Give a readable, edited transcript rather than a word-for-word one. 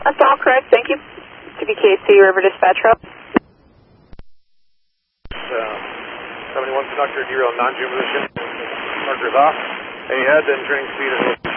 That's all correct. Thank you. TBKC River Dispatch Row. 71 conductor derail non-June position. Markers off. Ahead and turning speed at